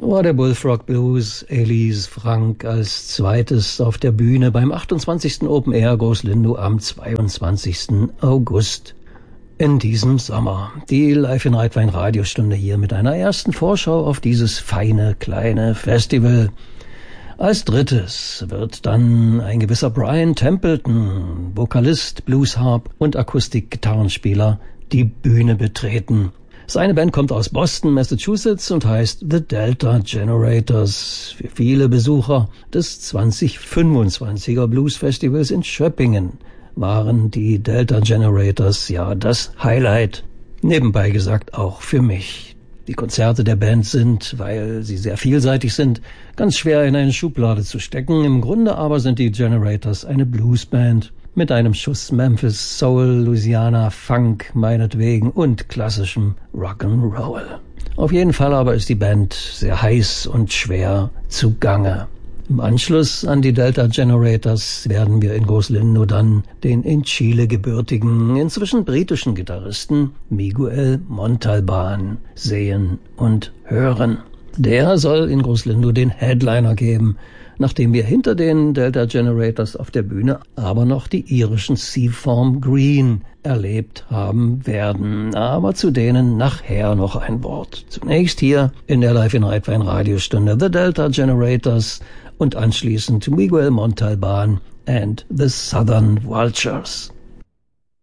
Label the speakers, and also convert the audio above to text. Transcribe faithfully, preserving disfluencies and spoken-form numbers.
Speaker 1: war der Bullfrog Blues Elise Frank als zweites auf der Bühne beim achtundzwanzigsten Open Air Großlindow am zweiundzwanzigsten August in diesem Sommer. Die Live in Rheidwein Radiostunde hier mit einer ersten Vorschau auf dieses feine kleine Festival. Als drittes wird dann ein gewisser Brian Templeton, Vokalist, Bluesharp und Akustikgitarrenspieler, die Bühne betreten. Seine Band kommt aus Boston, Massachusetts und heißt The Delta Generators. Für viele Besucher des zwanzig fünfundzwanziger Blues Festivals in Schöppingen waren die Delta Generators ja das Highlight. Nebenbei gesagt auch für mich. Die Konzerte der Band sind, weil sie sehr vielseitig sind, ganz schwer in eine Schublade zu stecken. Im Grunde aber sind die Generators eine Bluesband mit einem Schuss Memphis, Soul, Louisiana, Funk meinetwegen und klassischem Rock'n'Roll. Auf jeden Fall aber ist die Band sehr heiß und schwer zugange. Im Anschluss an die Delta Generators werden wir in Großlindow dann den in Chile gebürtigen, inzwischen britischen Gitarristen Miguel Montalban sehen und hören. Der soll in Großlindow den Headliner geben, nachdem wir hinter den Delta Generators auf der Bühne aber noch die irischen Seaform Green erlebt haben werden. Aber zu denen nachher noch ein Wort. Zunächst hier in der Live in Rheidwein Radiostunde The Delta Generators und anschließend Miguel Montalban and the Southern Vultures.